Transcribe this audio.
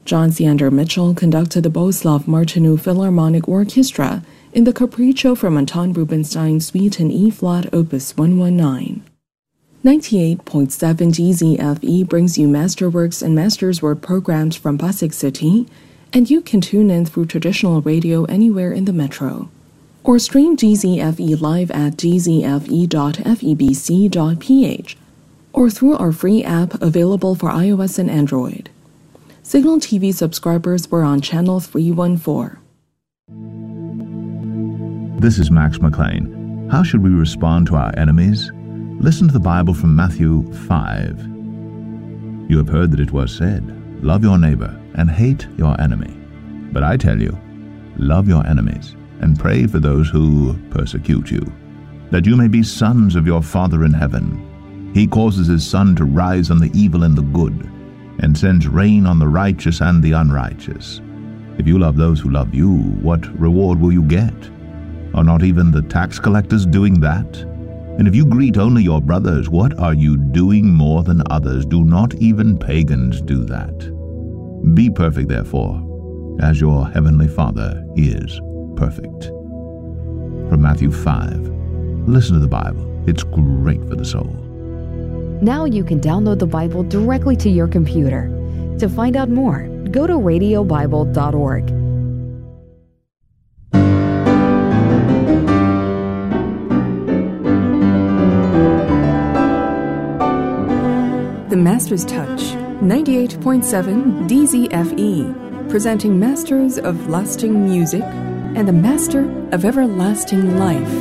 John Seander Mitchell conducted the Boleslav Martinu Philharmonic Orchestra in the Capriccio from Anton Rubinstein Suite in E-flat Opus 119. 98.7 DZFE brings you Masterworks and Masters Work programs from Pasig City, and you can tune in through traditional radio anywhere in the metro. Or stream DZFE live at dzfe.febc.ph, or through our free app available for iOS and Android. Signal TV subscribers were on channel 314. This is Max McLean. How should we respond to our enemies? Listen to the Bible from Matthew 5. You have heard that it was said, love your neighbor and hate your enemy. But I tell you, love your enemies and pray for those who persecute you, that you may be sons of your Father in heaven. He causes his sun to rise on the evil and the good, and sends rain on the righteous and the unrighteous. If you love those who love you, what reward will you get? Are not even the tax collectors doing that? And if you greet only your brothers, what are you doing more than others? Do not even pagans do that? Be perfect, therefore, as your heavenly Father is perfect. From Matthew 5. Listen to the Bible. It's great for the soul. Now you can download the Bible directly to your computer. To find out more, go to radiobible.org. The Master's Touch, 98.7 DZFE, presenting Masters of Lasting Music and the Master of Everlasting Life.